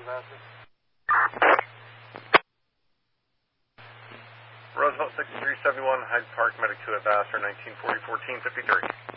Vassar. Roosevelt 6371, Hyde Park, Medic 2 at Vassar, 1940-1453.